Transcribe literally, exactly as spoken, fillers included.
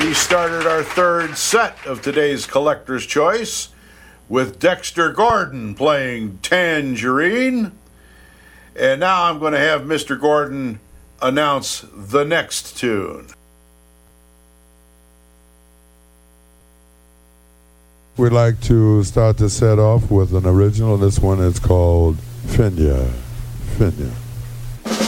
we started our third set of today's Collector's Choice with Dexter Gordon playing Tangerine. And now I'm going to have Mister Gordon announce the next tune. We'd like to start the set off with an original. This one is called Finya. Finya.